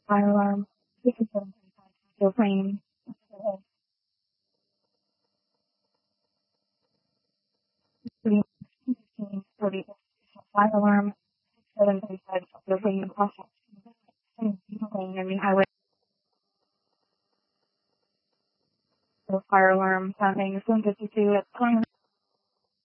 fire alarm, 6735 Tokyo plane. Fire alarm, 6735 Tokyo plane. Plane, highway. Fire alarm sounding 752 at